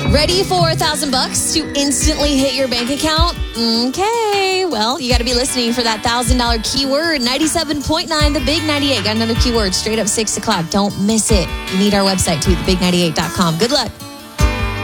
Ready for $1,000 to instantly hit your bank account? Okay, well, you got to be listening for that $1,000 keyword. 97.9, The Big 98. Got another keyword straight up 6 o'clock. Don't miss it. You need our website too, thebig98.com. Good luck.